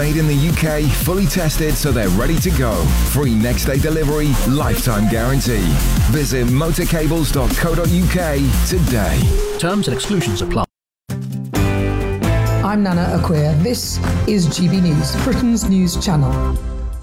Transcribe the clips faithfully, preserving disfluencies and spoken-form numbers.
Made in the U K, fully tested so they're ready to go. Free next day delivery, lifetime guarantee. Visit motorcables dot co dot U K today. Terms and exclusions apply. I'm Nana Acquia. This is G B News, Britain's news channel.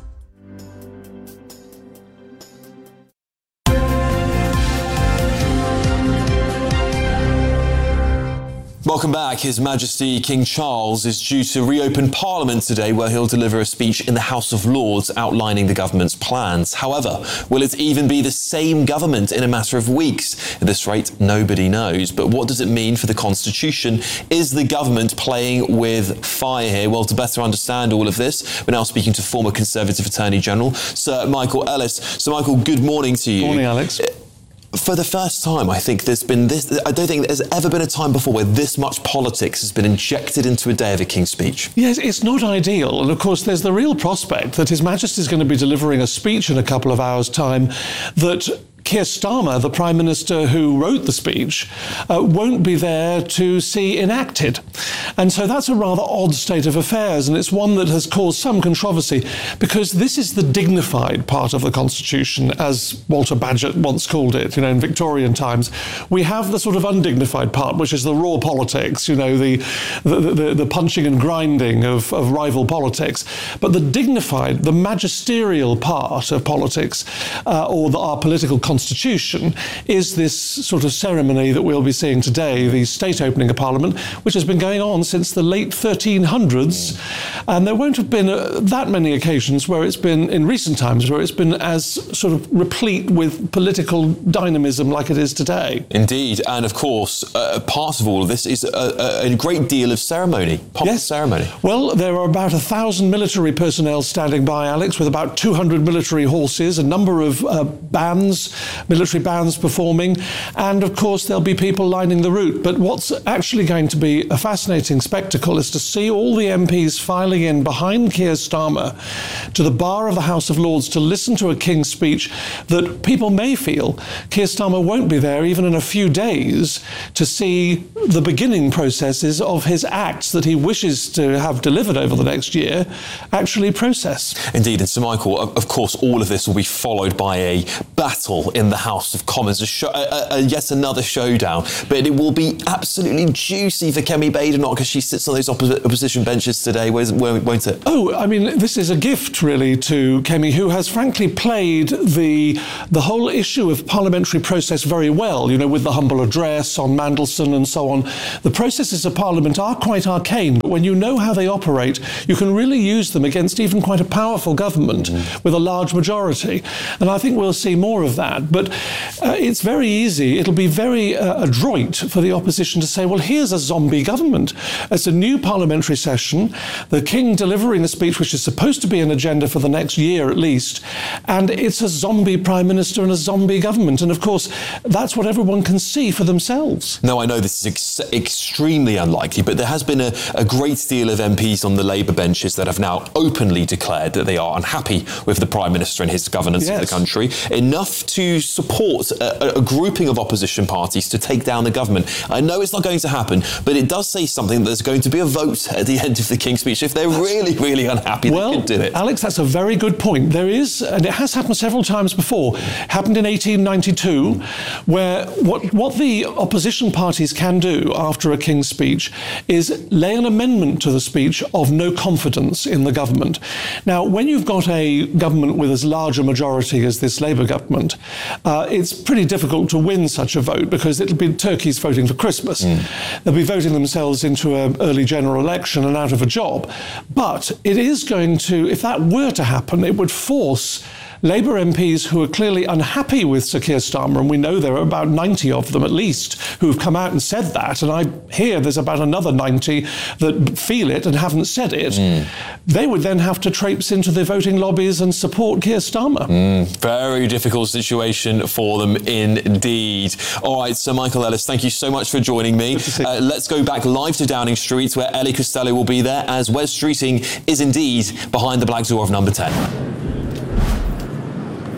Welcome back. His Majesty King Charles is due to reopen Parliament today, where he'll deliver a speech in the House of Lords outlining the government's plans. However, will it even be the same government in a matter of weeks? At this rate, nobody knows. But what does it mean for the Constitution? Is the government playing with fire here? Well, to better understand all of this, we're now speaking to former Conservative Attorney General, Sir Michael Ellis. So, Michael, good morning to you. Morning, Alex. For the first time, I think there's been this, I don't think there's ever been a time before where this much politics has been injected into a day of a King's speech. Yes, it's not ideal. And of course, there's the real prospect that His Majesty is going to be delivering a speech in a couple of hours' time that Keir Starmer, the Prime Minister who wrote the speech, uh, won't be there to see enacted. And so that's a rather odd state of affairs, and it's one that has caused some controversy because this is the dignified part of the Constitution, as Walter Bagehot once called it, you know, in Victorian times. We have the sort of undignified part, which is the raw politics, you know, the the, the, the punching and grinding of, of rival politics. But the dignified, the magisterial part of politics, uh, or the, our political Constitution, is this sort of ceremony that we'll be seeing today, the state opening of Parliament, which has been going on since the late thirteen hundreds. Mm. And there won't have been uh, that many occasions where it's been, in recent times, where it's been as sort of replete with political dynamism like it is today. Indeed. And of course, uh, part of all of this is a, a, a great deal of ceremony, pomp yes. ceremony. Well, there are about a thousand military personnel standing by, Alex, with about two hundred military horses, a number of uh, bands, military bands performing, and of course there'll be people lining the route. But what's actually going to be a fascinating spectacle is to see all the M Ps filing in behind Keir Starmer to the bar of the House of Lords to listen to a King's speech that people may feel Keir Starmer won't be there even in a few days to see the beginning processes of his acts that he wishes to have delivered over the next year actually process. Indeed. And Sir Michael, of course, all of this will be followed by a battle in the House of Commons, a show, a, a, yet another showdown. But it will be absolutely juicy for Kemi Badenoch because she sits on those opposi- opposition benches today, won't it? Oh, I mean, this is a gift, really, to Kemi, who has frankly played the the whole issue of parliamentary process very well, you know, with the humble address on Mandelson and so on. The processes of Parliament are quite arcane, but when you know how they operate, you can really use them against even quite a powerful government mm-hmm. with a large majority. And I think we'll see more of that. But uh, it's very easy, it'll be very uh, adroit for the opposition to say, well, here's a zombie government. It's a new parliamentary session, the King delivering a speech which is supposed to be an agenda for the next year at least, and it's a zombie Prime Minister and a zombie government. And of course, that's what everyone can see for themselves. No, I know this is ex- extremely unlikely, but there has been a, a great deal of M Ps on the Labour benches that have now openly declared that they are unhappy with the Prime Minister and his governance yes. of the country, enough to support a, a grouping of opposition parties to take down the government. I know it's not going to happen, but it does say something that there's going to be a vote at the end of the King's speech. If they're really, really unhappy, well, they can do it. Alex, that's a very good point. There is, and it has happened several times before. It happened in eighteen ninety-two, where what, what the opposition parties can do after a King's speech is lay an amendment to the speech of no confidence in the government. Now, when you've got a government with as large a majority as this Labour government, uh, it's pretty difficult to win such a vote because it'll be turkeys voting for Christmas. Mm. They'll be voting themselves into an early general election and out of a job. But it is going to, if that were to happen, it would force Labour M Ps who are clearly unhappy with Sir Keir Starmer, and we know there are about ninety of them at least who have come out and said that, and I hear there's about another ninety that feel it and haven't said it, mm. they would then have to traipse into the voting lobbies and support Keir Starmer. Mm. Very difficult situation for them indeed. All right, Sir Michael Ellis, thank you so much for joining me. Uh, let's go back live to Downing Street, where Ellie Costello will be there, as Wes Streeting is indeed behind the black door of number ten.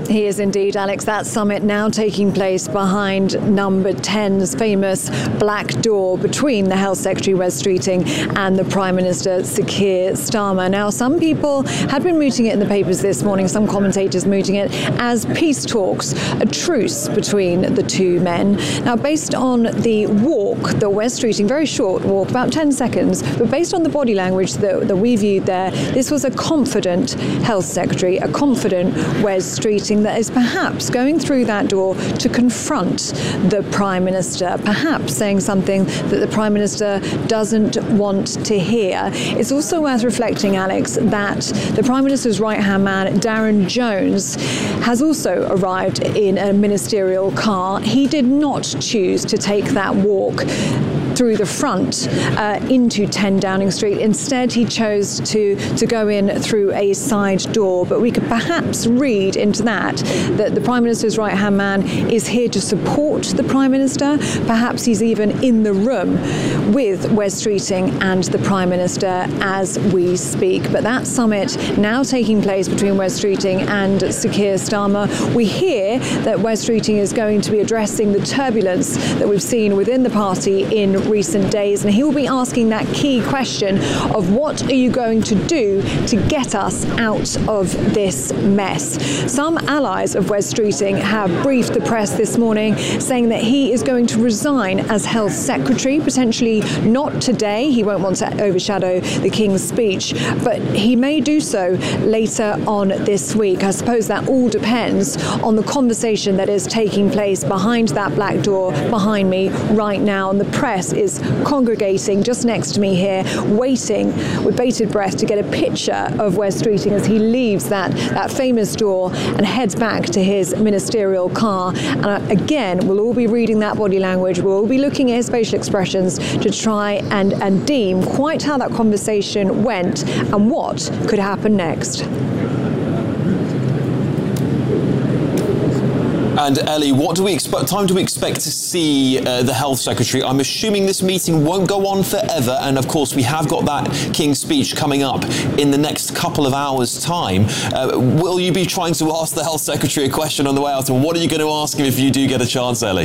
He is indeed, Alex. That summit now taking place behind number ten's famous black door between the Health Secretary Wes Streeting and the Prime Minister Sir Keir Starmer. Now, some people had been mooting it in the papers this morning, some commentators mooting it as peace talks, a truce between the two men. Now, based on the walk that Wes Streeting, very short walk, about ten seconds, but based on the body language that, that we viewed there, this was a confident Health Secretary, a confident Wes Streeting that is perhaps going through that door to confront the Prime Minister, perhaps saying something that the Prime Minister doesn't want to hear. It's also worth reflecting, Alex, that the Prime Minister's right-hand man, Darren Jones, has also arrived in a ministerial car. He did not choose to take that walk through the front uh, into ten Downing Street. Instead, he chose to, to go in through a side door. But we could perhaps read into that that the Prime Minister's right-hand man is here to support the Prime Minister. Perhaps he's even in the room with Wes Streeting and the Prime Minister as we speak. But that summit now taking place between Wes Streeting and Sir Keir Starmer. We hear that Wes Streeting is going to be addressing the turbulence that we've seen within the party in recent days, and he will be asking that key question of what are you going to do to get us out of this mess. Some allies of Wes Streeting have briefed the press this morning saying that he is going to resign as Health Secretary, potentially not today. He won't want to overshadow the King's speech, but he may do so later on this week. I suppose that all depends on the conversation that is taking place behind that black door behind me right now, and the press is congregating just next to me here, waiting with bated breath to get a picture of Wes Streeting as he leaves that, that famous door and heads back to his ministerial car. And uh, again, we'll all be reading that body language, we'll all be looking at his facial expressions to try and, and deem quite how that conversation went and what could happen next. And Ellie, what do we expect? Time do we expect to see uh, the Health Secretary? I'm assuming this meeting won't go on forever, and of course we have got that King's speech coming up in the next couple of hours' time. Uh, will you be trying to ask the Health Secretary a question on the way out, and what are you going to ask him if you do get a chance, Ellie?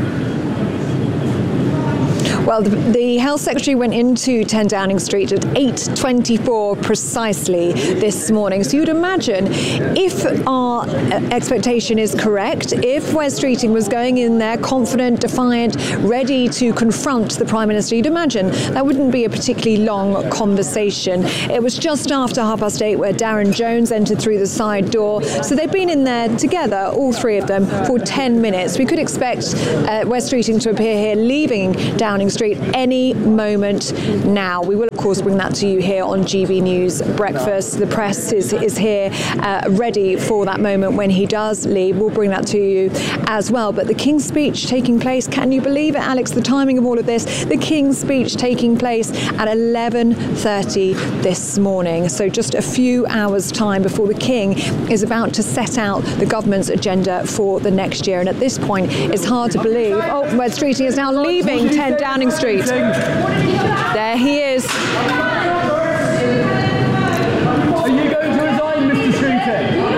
Well, the, the Health Secretary went into ten Downing Street at eight twenty-four precisely this morning. So you'd imagine if our expectation is correct, if Wes Streeting was going in there confident, defiant, ready to confront the Prime Minister, you'd imagine that wouldn't be a particularly long conversation. It was just after half past eight where Darren Jones entered through the side door. So they've been in there together, all three of them, for ten minutes. We could expect uh, Wes Streeting to appear here, leaving Downing Street any moment now. We will, of course, bring that to you here on G B News Breakfast. The press is, is here uh, ready for that moment when he does leave. We'll bring that to you as well. But the King's speech taking place, can you believe it, Alex, the timing of all of this? The King's speech taking place at eleven thirty this morning. So just a few hours' time before the King is about to set out the government's agenda for the next year. And at this point, it's hard to believe. Oh, Wes Streeting is now leaving ten Downing Street. There he is. Are you going to resign, Mister Streeting?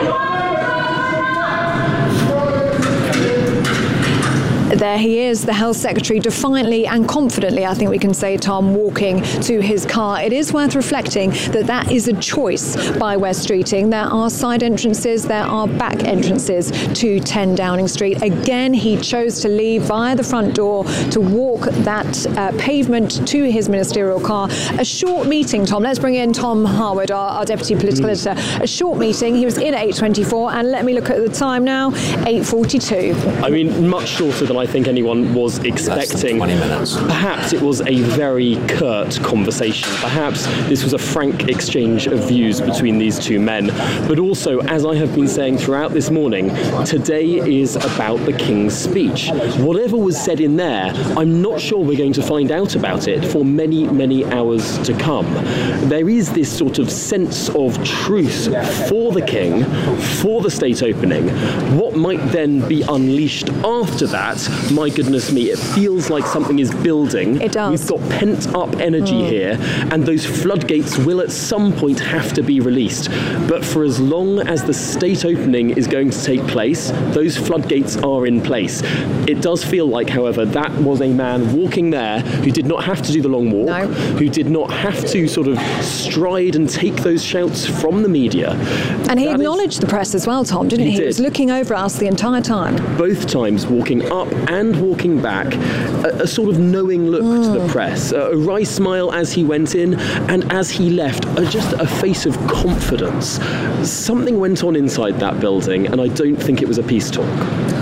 There he is, the Health Secretary, defiantly and confidently, I think we can say, Tom, walking to his car. It is worth reflecting that that is a choice by Wes Streeting. There are side entrances, there are back entrances to ten Downing Street. Again, he chose to leave via the front door to walk that uh, pavement to his ministerial car. A short meeting, Tom. Let's bring in Tom Harwood, our, our Deputy Political mm. Editor. A short meeting. He was in at eight twenty-four, and let me look at the time now, eight forty-two. I mean, much shorter than I think anyone was expecting. twenty minutes. Perhaps it was a very curt conversation. Perhaps this was a frank exchange of views between these two men. But also, as I have been saying throughout this morning, today is about the King's speech. Whatever was said in there, I'm not sure we're going to find out about it for many, many hours to come. There is this sort of sense of truth for the King, for the state opening. What might then be unleashed after that my goodness me, it feels like something is building. It does. We've got pent-up energy mm. here, and those floodgates will at some point have to be released. But for as long as the state opening is going to take place, those floodgates are in place. It does feel like, however, that was a man walking there who did not have to do the long walk, no. who did not have to sort of stride and take those shouts from the media. And he that acknowledged is, the press as well, Tom, didn't he? He, he did. was looking over us the entire time. Both times, walking up and walking back, a, a sort of knowing look mm. to the press, a, a wry smile as he went in, and as he left, a, just a face of confidence. Something went on inside that building, and I don't think it was a peace talk.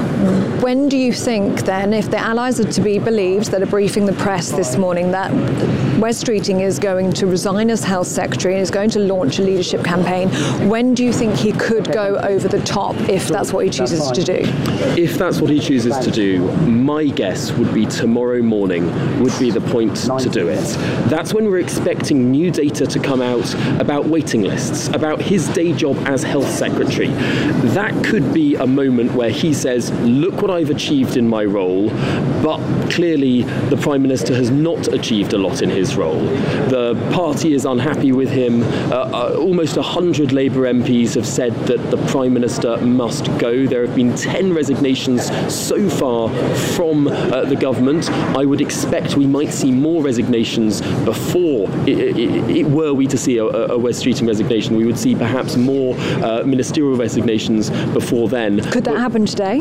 When do you think, then, if the Allies are to be believed that are briefing the press this morning, that Wes Streeting is going to resign as Health Secretary and is going to launch a leadership campaign, when do you think he could go over the top if that's what he chooses to do? If that's what he chooses to do, my guess would be tomorrow morning would be the point to do it. That's when we're expecting new data to come out about waiting lists, about his day job as Health Secretary. That could be a moment where he says, look what I've achieved in my role, but clearly the Prime Minister has not achieved a lot in his role. The party is unhappy with him. Uh, uh, almost one hundred Labour M Ps have said that the Prime Minister must go. There have been ten resignations so far from uh, the government. I would expect we might see more resignations before, it, it, it, were we to see a, a Wes Streeting resignation. We would see perhaps more uh, ministerial resignations before then. Could that happen today?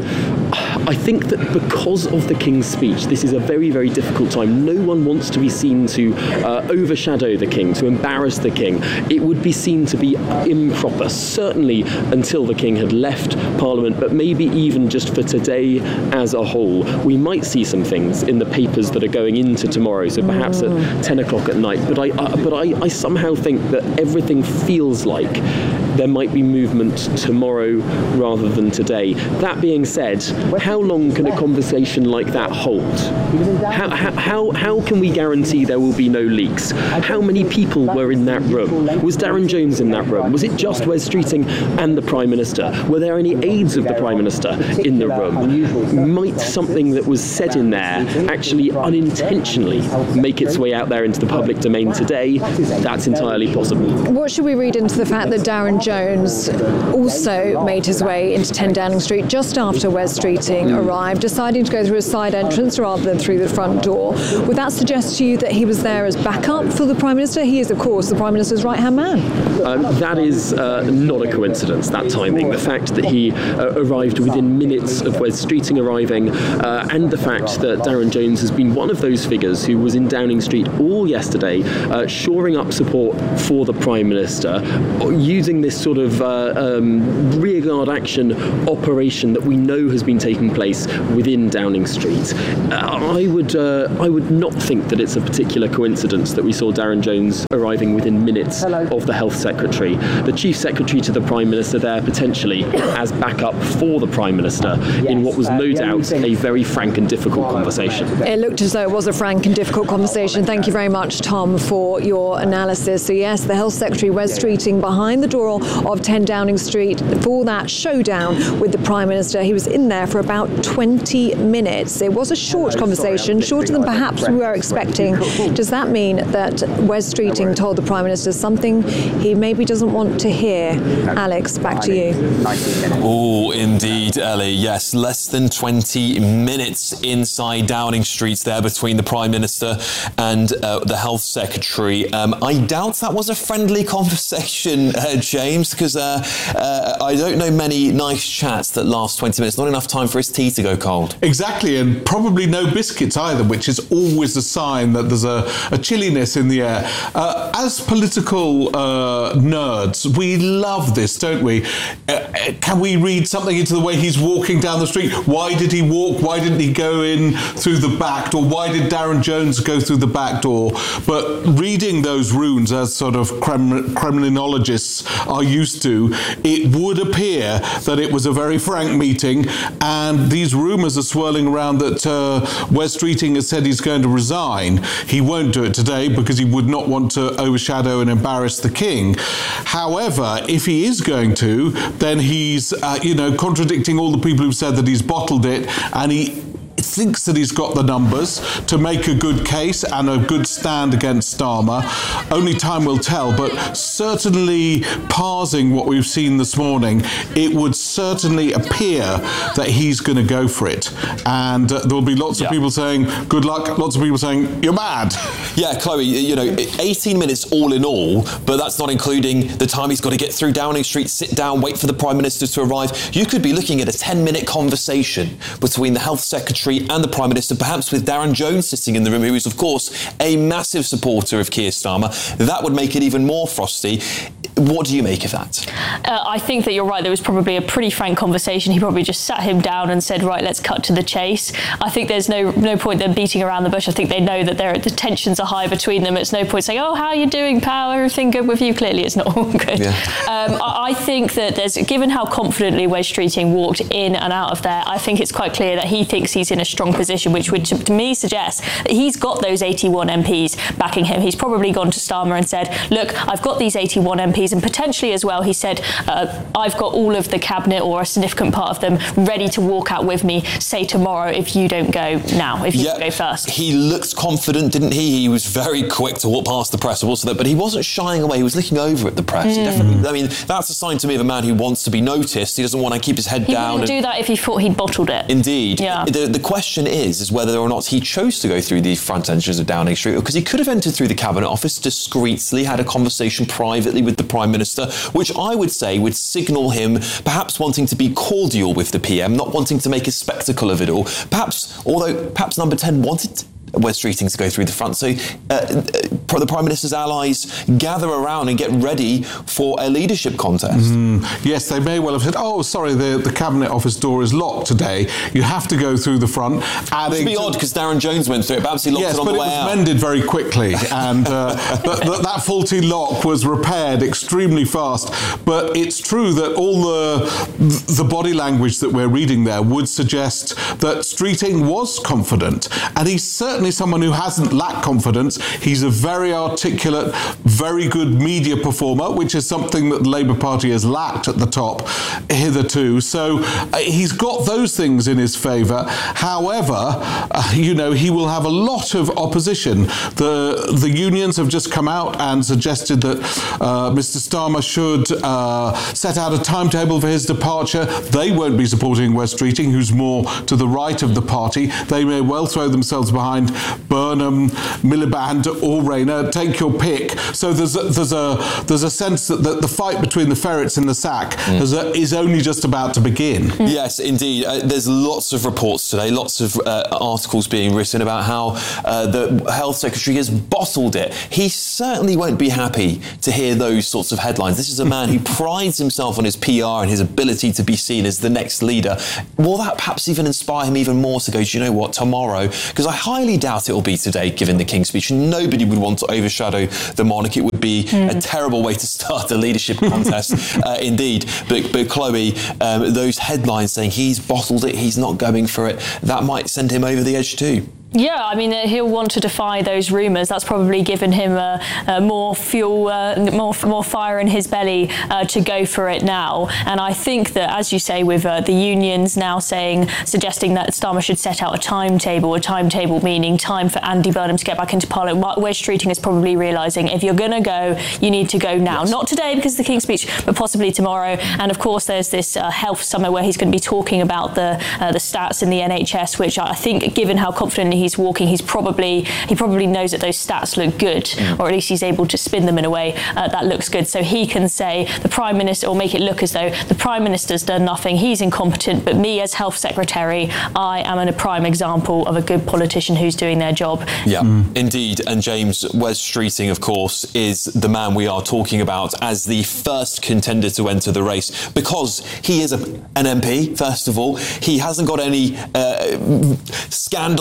I think that because of the King's speech, this is a very, very difficult time. No one wants to be seen to uh, overshadow the King, to embarrass the King. It would be seen to be improper, certainly until the King had left Parliament, but maybe even just for today as a whole. We might see some things in the papers that are going into tomorrow, so perhaps mm. at ten o'clock at night. But I, uh, but I, I somehow think that everything feels like there might be movement tomorrow rather than today. That being said, how long can a conversation like that hold? How, how, how can we guarantee there will be no leaks? How many people were in that room? Was Darren Jones in that room? Was it just Wes Streeting and the Prime Minister? Were there any aides of the Prime Minister in the room? Might something that was said in there actually unintentionally make its way out there into the public domain today? That's entirely possible. What should we read into the fact that Darren Jones also made his way into ten Downing Street just after Wes Streeting mm. arrived, deciding to go through a side entrance rather than through the front door? Would that suggest to you that he was there as backup for the Prime Minister? He is, of course, the Prime Minister's right-hand man. Um, that is uh, not a coincidence, that timing. The fact that he uh, arrived within minutes of Wes Streeting arriving, uh, and the fact that Darren Jones has been one of those figures who was in Downing Street all yesterday, uh, shoring up support for the Prime Minister, using this sort of uh, um, rearguard action operation that we know has been taking place within Downing Street. Uh, I would uh, I would not think that it's a particular coincidence that we saw Darren Jones arriving within minutes of the Health Secretary. The Chief Secretary to the Prime Minister there potentially as backup for the Prime Minister in what was no doubt a very frank and difficult conversation. It looked as though it was a frank and difficult conversation. Thank you very much, Tom, for your analysis. So yes, the Health Secretary Wes Streeting behind the door of ten Downing Street for that showdown with the Prime Minister. He was in there for about twenty minutes. It was a short conversation, shorter than perhaps we were expecting. Does that mean that Wes Streeting told the Prime Minister something he maybe doesn't want to hear? Alex, back to you. Oh, indeed, Ellie. Yes, less than twenty minutes inside Downing Street there between the Prime Minister and uh, the Health Secretary. Um, I doubt that was a friendly conversation, uh, James, because uh, uh, I don't know many nice chats that last twenty minutes. Not enough time for his tea to go cold. Exactly, and probably no biscuits either, which is always a sign that there's a, a chilliness in the air. Uh, as political uh, nerds, we love this, don't we? Uh, can we read something into the way he's walking down the street? Why did he walk? Why didn't he go in through the back door? Why did Darren Jones go through the back door? But reading those runes, as sort of Kremlin- Kremlinologists are used to, it would appear that it was a very frank meeting, and these rumours are swirling around that uh, Wes Streeting has said he's going to resign. He won't do it today because he would not want to overshadow and embarrass the King. However, if he is going to, then he's, uh, you know, contradicting all the people who've said that he's bottled it, and he thinks that he's got the numbers to make a good case and a good stand against Starmer. Only time will tell, but certainly parsing what we've seen this morning, it would certainly appear that he's going to go for it. And uh, there'll be lots yeah. of people saying, good luck, lots of people saying, you're mad. Yeah, Chloe, you know, eighteen minutes all in all, but that's not including the time he's got to get through Downing Street, sit down, wait for the Prime Minister to arrive. You could be looking at a ten-minute conversation between the Health Secretary and the Prime Minister, perhaps with Darren Jones sitting in the room, who is, of course, a massive supporter of Keir Starmer. That would make it even more frosty. What do you make of that? Uh, I think that you're right. There was probably a pretty frank conversation. He probably just sat him down and said, right, let's cut to the chase. I think there's no no point them beating around the bush. I think they know that there, the tensions are high between them. It's no point saying, oh, how are you doing, pal? Everything good with you? Clearly it's not all good. Yeah. Um, I, I think that there's, given how confidently Wes Streeting walked in and out of there, I think it's quite clear that he thinks he's in a strong position, which would, to, to me, suggest that he's got those eighty-one M Ps backing him. He's probably gone to Starmer and said, look, I've got these eighty-one M Ps, and potentially as well, he said, uh, I've got all of the cabinet, or a significant part of them, ready to walk out with me, say tomorrow, if you don't go now, if you yeah, don't go first. He looked confident, didn't he? He was very quick to walk past the press, also, but he wasn't shying away. He was looking over at the press. Mm. He definitely, I mean, that's a sign to me of a man who wants to be noticed. He doesn't want to keep his head he down. He wouldn't and, do that if he thought he'd bottled it. Indeed. Yeah. The, the question is, is whether or not he chose to go through the front entrance of Downing Street, because he could have entered through the Cabinet Office discreetly, had a conversation privately with the Prime Minister, which I would say would signal him perhaps wanting to be cordial with the P M, not wanting to make a spectacle of it all. Perhaps, although perhaps Number ten wanted Wes Streeting to go through the front. So uh, the Prime Minister's allies gather around and get ready for a leadership contest. Mm, yes, they may well have said, oh, sorry, the, the Cabinet Office door is locked today. You have to go through the front. It would be odd because Darren Jones went through it. Perhaps he locked yes, it on the way out. Yes, but it was mended very quickly. And uh, th- th- that faulty lock was repaired extremely fast. But it's true that all the, the body language that we're reading there would suggest that Streeting was confident. And he's certainly someone who hasn't lacked confidence. He's a very articulate, very good media performer, which is something that the Labour Party has lacked at the top hitherto. So uh, he's got those things in his favour. However, uh, you know, he will have a lot of opposition. The the unions have just come out and suggested that uh, Mister Starmer should uh, set out a timetable for his departure. They won't be supporting Wes Streeting, who's more to the right of the party. They may well throw themselves behind Burnham, Miliband or Rayner, take your pick. So there's a, there's a there's a sense that the, the fight between the ferrets in the sack mm. is, a, is only just about to begin. Mm. Yes, indeed. Uh, there's lots of reports today, lots of uh, articles being written about how uh, the Health Secretary has bottled it. He certainly won't be happy to hear those sorts of headlines. This is a man who prides himself on his P R and his ability to be seen as the next leader. Will that perhaps even inspire him even more to go, do you know what, tomorrow? Because I highly doubt it will be today, given the King's speech. Nobody would want to overshadow the monarch. It would be mm. a terrible way to start a leadership contest, uh, indeed. But, but Chloe, um, those headlines saying he's bottled it, he's not going for it, that might send him over the edge too. Yeah, I mean, uh, he'll want to defy those rumours. That's probably given him uh, uh, more fuel, uh, more more fire in his belly uh, to go for it now. And I think that, as you say, with uh, the unions now saying, suggesting that Starmer should set out a timetable, a timetable meaning time for Andy Burnham to get back into Parliament, Wes Streeting is probably realising if you're going to go, you need to go now. Yes. Not today because of the King's speech, but possibly tomorrow. And of course, there's this uh, health summit where he's going to be talking about the uh, the stats in the N H S, which I think, given how confident he he's walking, he's probably he probably knows that those stats look good, mm. or at least he's able to spin them in a way uh, that looks good. So he can say the Prime Minister, or make it look as though the Prime Minister's done nothing, he's incompetent, but me as Health Secretary, I am a prime example of a good politician who's doing their job. Yeah, mm. indeed. And James, Wes Streeting, of course, is the man we are talking about as the first contender to enter the race, because he is a, an M P, first of all. He hasn't got any uh, scandals surrounding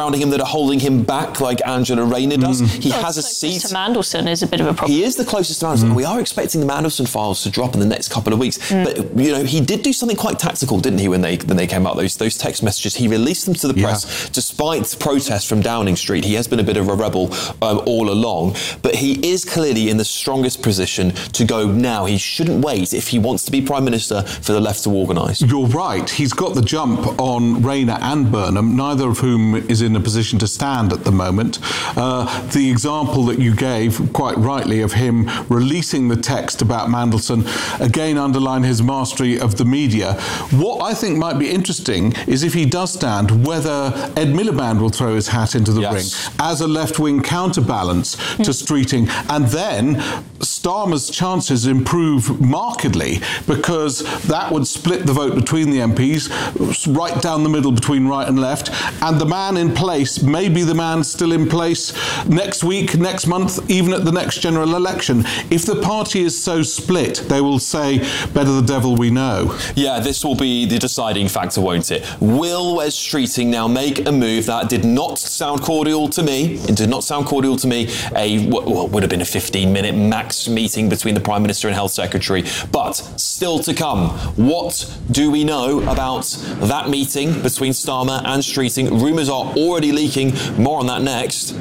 surrounding him that are holding him back, like Angela Rayner does. Mm. He well, has a seat. To Mandelson is a bit of a problem. He is the closest to Mandelson. Mm. We are expecting the Mandelson files to drop in the next couple of weeks. Mm. But you know, he did do something quite tactical, didn't he? When they when they came out, those those text messages, he released them to the press yeah. despite protests from Downing Street. He has been a bit of a rebel um, all along, but he is clearly in the strongest position to go now. He shouldn't wait if he wants to be Prime Minister for the left to organise. You're right. He's got the jump on Rayner and Burnham, neither of whom is in a position to stand at the moment. Uh, the example that you gave, quite rightly, of him releasing the text about Mandelson, again underline his mastery of the media. What I think might be interesting is if he does stand, whether Ed Miliband will throw his hat into the yes. ring as a left-wing counterbalance mm. to Streeting, and then Starmer's chances improve markedly, because that would split the vote between the M Ps, right down the middle between right and left, and the man in place may be the man still in place next week, next month, even at the next general election. If the party is so split, they will say, better the devil we know. Yeah, this will be the deciding factor, won't it? Will Wes Streeting now make a move that did not sound cordial to me? It did not sound cordial to me. A what would have been a fifteen-minute max meeting between the Prime Minister and Health Secretary, but still to come. What do we know about that meeting between Starmer and Streeting? Rumours are already leaking. More on that next.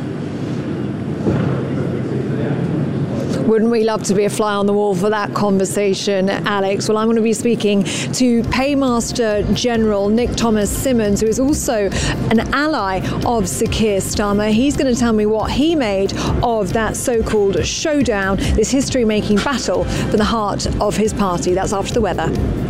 Wouldn't we love to be a fly on the wall for that conversation, Alex? Well, I'm going to be speaking to Paymaster General Nick Thomas Simmons, who is also an ally of Sir Keir Starmer. He's going to tell me what he made of that so-called showdown, this history-making battle for the heart of his party. That's after the weather.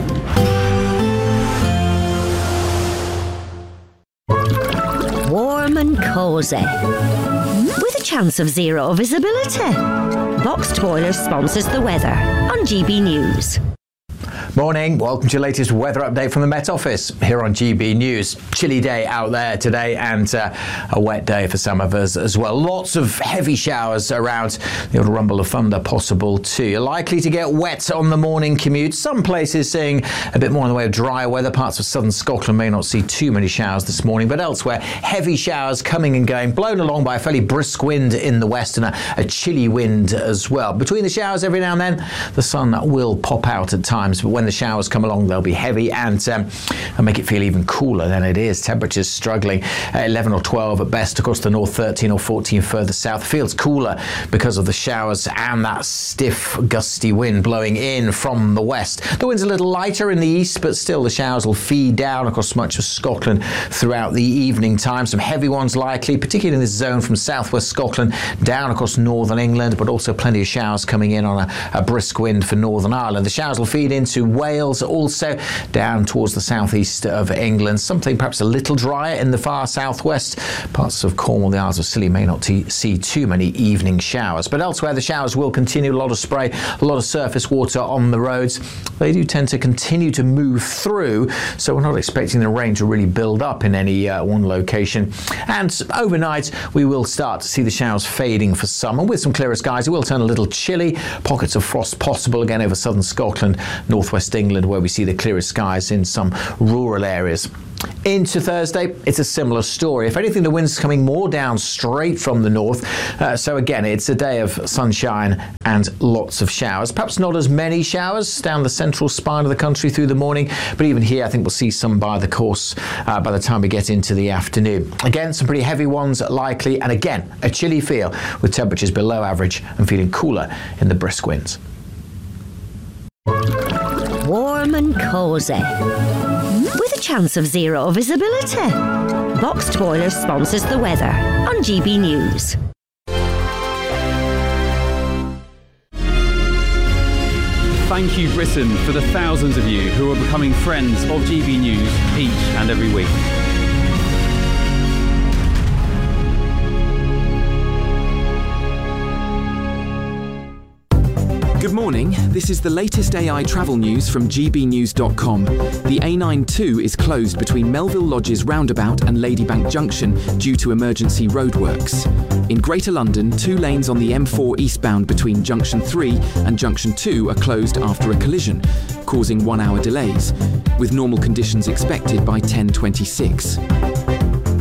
Warm and cosy, with a chance of zero visibility. Boxed Boilers sponsors the weather on G B News. Morning, welcome to your latest weather update from the Met Office here on G B News. Chilly day out there today, and uh, a wet day for some of us as well. Lots of heavy showers around, the odd rumble of thunder possible too. You're likely to get wet on the morning commute. Some places seeing a bit more in the way of dry weather. Parts of southern Scotland may not see too many showers this morning, but elsewhere heavy showers coming and going, blown along by a fairly brisk wind in the west and a, a chilly wind as well. Between the showers every now and then the sun will pop out at times, but when the showers come along, they'll be heavy and um, and make it feel even cooler than it is. Temperatures struggling at eleven or twelve at best across the north, thirteen or fourteen further south. Feels cooler because of the showers and that stiff, gusty wind blowing in from the west. The wind's a little lighter in the east, but still the showers will feed down across much of Scotland throughout the evening time. Some heavy ones likely, particularly in this zone from southwest Scotland down across northern England, but also plenty of showers coming in on a, a brisk wind for Northern Ireland. The showers will feed into Wales, also down towards the southeast of England. Something perhaps a little drier in the far southwest. Parts of Cornwall, the Isles of Scilly may not t- see too many evening showers. But elsewhere, the showers will continue. A lot of spray, a lot of surface water on the roads. They do tend to continue to move through, so we're not expecting the rain to really build up in any uh, one location. And overnight, we will start to see the showers fading for some. And with some clearer skies, it will turn a little chilly. Pockets of frost possible again over southern Scotland, northwest England, where we see the clearest skies in some rural areas. Into Thursday, it's a similar story. If anything, the wind's coming more down straight from the north. Uh, so again, it's a day of sunshine and lots of showers. Perhaps not as many showers down the central spine of the country through the morning, but even here, I think we'll see some by the course uh, by the time we get into the afternoon. Again, some pretty heavy ones likely, and again, a chilly feel with temperatures below average and feeling cooler in the brisk winds. Warm and cosy, with a chance of zero visibility. Boxed Boilers sponsors the weather on G B News. Thank you, Britain, for the thousands of you who are becoming friends of G B News each and every week. Good morning, this is the latest A I travel news from G B news dot com. The A ninety-two is closed between Melville Lodges roundabout and Ladybank Junction due to emergency roadworks. In Greater London, two lanes on the M four eastbound between Junction three and Junction two are closed after a collision, causing one-hour delays, with normal conditions expected by ten twenty-six.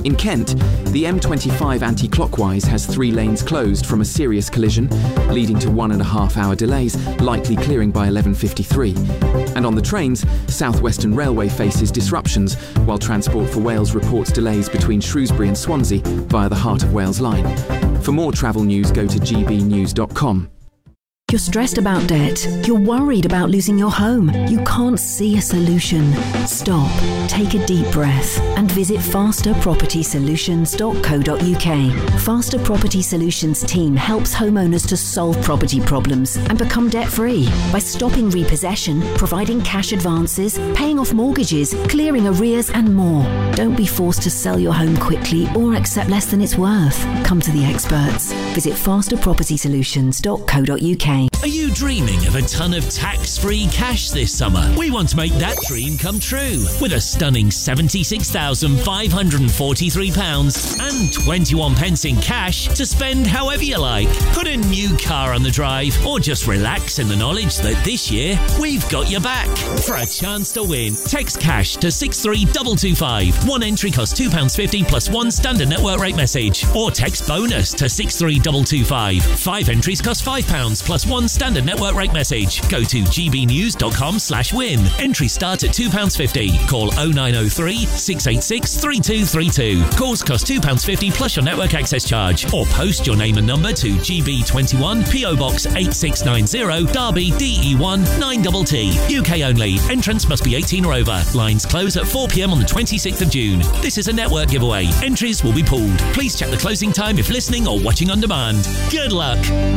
In Kent, the M twenty-five anti-clockwise has three lanes closed from a serious collision, leading to one and a half hour delays, likely clearing by eleven fifty-three. And on the trains, South Western Railway faces disruptions, while Transport for Wales reports delays between Shrewsbury and Swansea via the Heart of Wales line. For more travel news, go to g b news dot com. You're stressed about debt. You're worried about losing your home. You can't see a solution. Stop, take a deep breath and visit faster property solutions dot co dot u k. Faster Property Solutions team helps homeowners to solve property problems and become debt-free by stopping repossession, providing cash advances, paying off mortgages, clearing arrears and more. Don't be forced to sell your home quickly or accept less than it's worth. Come to the experts. Visit faster property solutions dot co dot u k. Are you dreaming of a ton of tax-free cash this summer? We want to make that dream come true with a stunning seventy-six thousand five hundred forty-three pounds and twenty-one pence in cash to spend however you like. Put a new car on the drive or just relax in the knowledge that this year we've got your back. For a chance to win, text cash to six three two two five. One entry costs two pounds fifty plus one standard network rate message. Or text bonus to six three two two five. Five entries cost five pounds plus one standard network rate message. Go to g b news dot com slash win. Entries start at two pounds fifty. Call oh nine oh three, six eight six, three two three two. Calls cost two pounds fifty plus your network access charge. Or post your name and number to G B twenty-one, P O Box eight six nine zero, Derby D E one nine T T. U K only. Entrance must be eighteen or over. Lines close at four p m on the twenty-sixth of June. This is a network giveaway. Entries will be pooled. Please check the closing time if listening or watching on demand. Good luck.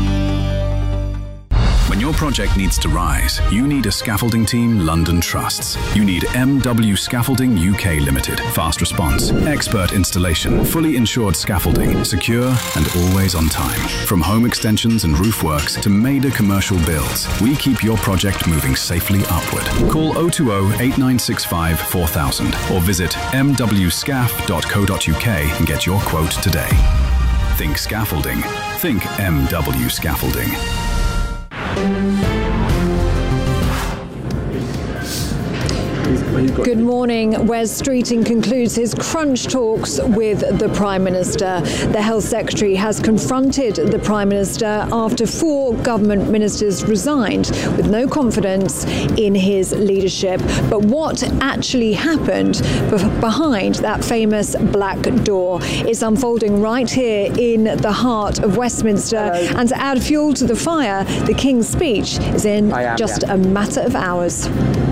When your project needs to rise, you need a scaffolding team London trusts. You need M W Scaffolding U K Limited. Fast response, expert installation, fully insured scaffolding, secure and always on time. From home extensions and roof works to major commercial builds, we keep your project moving safely upward. Call oh two oh, eight nine six five, four thousand or visit m w scaf dot co dot u k and get your quote today. Think scaffolding. Think M W Scaffolding. Good morning. Wes Streeting concludes his crunch talks with the Prime Minister. The Health Secretary has confronted the Prime Minister after four government ministers resigned with no confidence in his leadership. But what actually happened behind that famous black door is unfolding right here in the heart of Westminster. Hello. And to add fuel to the fire, the King's speech is in am, just yeah. a matter of hours.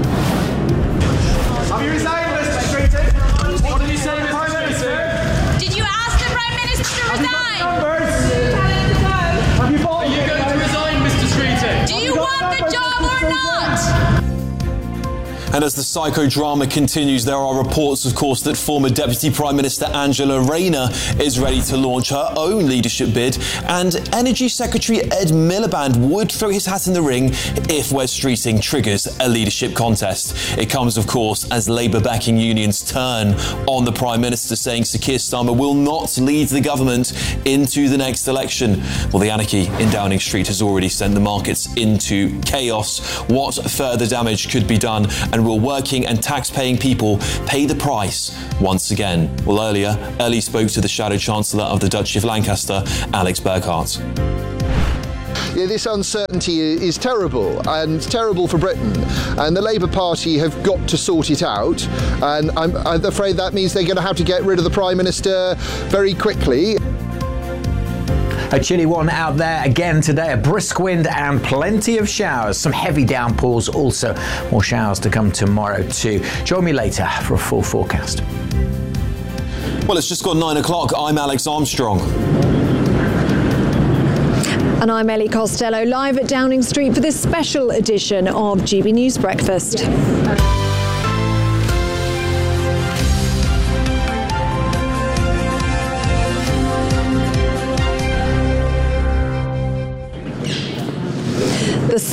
Have you resigned, Mister Streeting? What did you say, Mister Streeting? Did you ask the Prime Minister to Have resign? You got numbers? Have you bought Are you going to resign, Mister Streeting? Do you want the job or not? And as the psychodrama continues, there are reports, of course, that former Deputy Prime Minister Angela Rayner is ready to launch her own leadership bid, and Energy Secretary Ed Miliband would throw his hat in the ring if Wes Streeting triggers a leadership contest. It comes, of course, as Labour-backing unions turn on the Prime Minister, saying Sir Keir Starmer will not lead the government into the next election. Well, the anarchy in Downing Street has already sent the markets into chaos. What further damage could be done, and will working and tax-paying people pay the price once again? Well, earlier, Ellie spoke to the Shadow Chancellor of the Duchy of Lancaster, Alex Burkhardt. Yeah, this uncertainty is terrible, and terrible for Britain, and the Labour Party have got to sort it out, and I'm, I'm afraid that means they're going to have to get rid of the Prime Minister very quickly. A chilly one out there again today, a brisk wind and plenty of showers, some heavy downpours also, more showers to come tomorrow too. Join me later for a full forecast. Well, it's just gone nine o'clock. I'm Alex Armstrong. And I'm Ellie Costello, live at Downing Street for this special edition of G B News Breakfast. The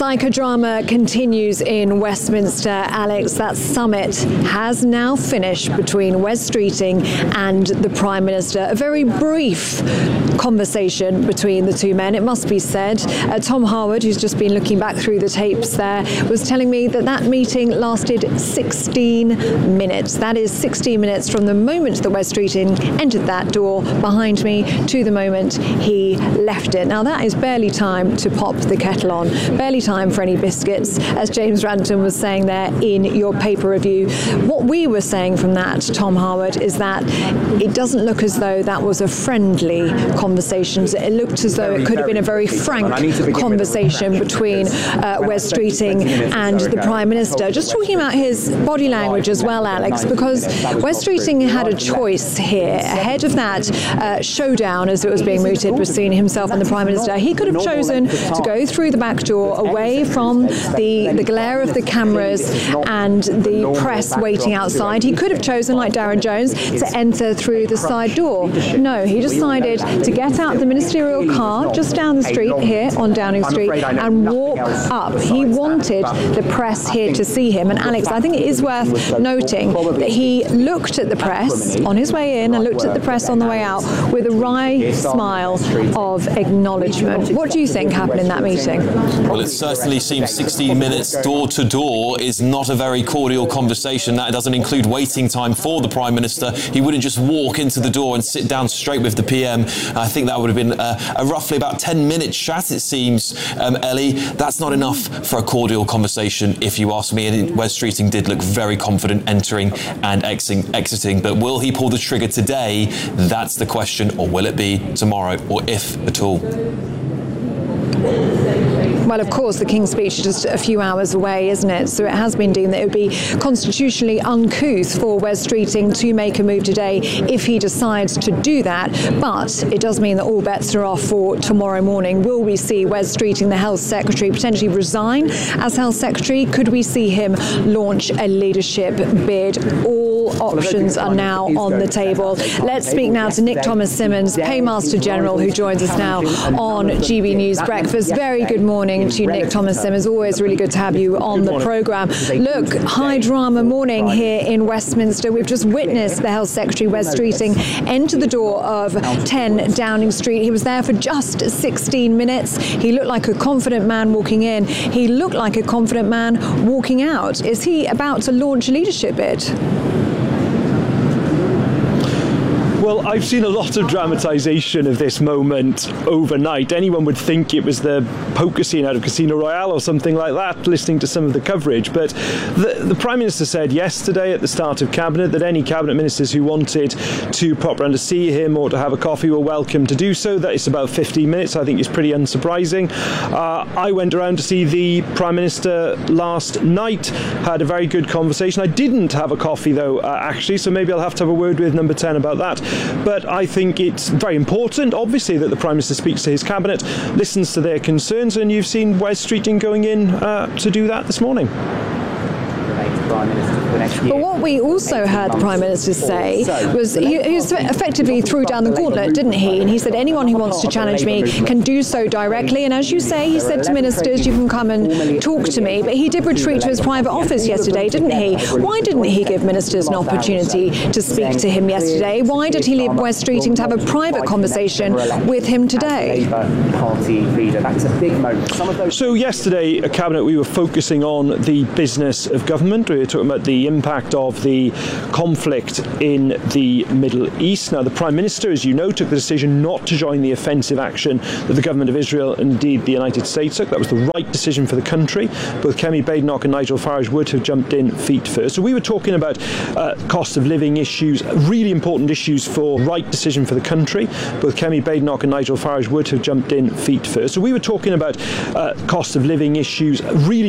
Psychodrama continues in Westminster. Alex, that summit has now finished between Wes Streeting and the Prime Minister. A very brief conversation between the two men, it must be said. Uh, Tom Harwood, who's just been looking back through the tapes there, was telling me that that meeting lasted sixteen minutes. That is sixteen minutes from the moment that Wes Streeting entered that door behind me to the moment he left it. Now, that is barely time to pop the kettle on. Barely time for any biscuits, as James Ranton was saying there in your paper review. What we were saying from that, Tom Harwood, is that it doesn't look as though that was a friendly conversation. It looked as though it could have been a very frank conversation between uh, Wes Streeting and the Prime Minister. Just talking about his body language as well, Alex, because Wes Streeting had a choice here ahead of that uh, showdown, as it was being mooted between himself and the Prime Minister. He could have chosen to go through the back door, away from the, the glare of the cameras and the press waiting outside. He could have chosen, like Darren Jones, to enter through the side door. No, he decided to get out the ministerial car just down the street here on Downing Street and walk up. He wanted the press here to see him. And Alex, I think it is worth noting that he looked at the press on his way in and looked at the press on the way out with a wry smile of acknowledgement. What do you think happened in that meeting? Well, it certainly seems sixteen minutes door to door is not a very cordial conversation. That doesn't include waiting time for the Prime Minister. He wouldn't just walk into the door and sit down straight with the P M. I think that would have been a, a roughly about ten minute chat, it seems, um, Ellie. That's not enough for a cordial conversation, if you ask me. And Wes Streeting did look very confident entering and exiting, exiting. But will he pull the trigger today? That's the question. Or will it be tomorrow, or if at all? Well, of course, the King's speech is just a few hours away, isn't it? So it has been deemed that it would be constitutionally uncouth for Wes Streeting to make a move today if he decides to do that. But it does mean that all bets are off for tomorrow morning. Will we see Wes Streeting, the Health Secretary, potentially resign as Health Secretary? Could we see him launch a leadership bid? All options are now on the table. Let's speak now to Nick Thomas-Symonds, Paymaster General, who joins us now on G B News Breakfast. Very good morning to Nick Thomas-Symonds. Always really good to have you on the programme. Look, high drama morning here in Westminster. We've just witnessed the Health Secretary, Wes Streeting, enter the door of ten Downing Street. He was there for just sixteen minutes. He looked like a confident man walking in. He looked like a confident man walking out. Is he about to launch a leadership bid? Well, I've seen a lot of dramatisation of this moment overnight. Anyone would think it was the poker scene out of Casino Royale or something like that, listening to some of the coverage. But the, the Prime Minister said yesterday at the start of Cabinet that any Cabinet Ministers who wanted to pop round to see him or to have a coffee were welcome to do so. That is about fifteen minutes. I think it's pretty unsurprising. Uh, I went around to see the Prime Minister last night, had a very good conversation. I didn't have a coffee, though, uh, actually, so maybe I'll have to have a word with Number ten about that. But I think it's very important, obviously, that the Prime Minister speaks to his Cabinet, listens to their concerns, and you've seen Wes Streeting going in uh, to do that this morning. But what we also heard the Prime Minister say was he, he effectively threw down the gauntlet, didn't he? And he said anyone who wants to challenge me can do so directly. And as you say, he said to ministers, you can come and talk to me. But he did retreat to his private office yesterday, didn't he? Why didn't he give ministers an opportunity to speak to him yesterday? Why did he leave Wes Streeting to have a private conversation with him today? So yesterday at Cabinet we were focusing on the business of government. We were talking about the impact of the conflict in the Middle East. Now, the Prime Minister, as you know, took the decision not to join the offensive action that the government of Israel and indeed the United States took. That was the right decision for the country. Both Kemi Badenoch and Nigel Farage would have jumped in feet first. So we were talking about uh, cost of living issues, really important issues for right decision for the country. Both Kemi Badenoch and Nigel Farage would have jumped in feet first. So we were talking about uh, cost of living issues, really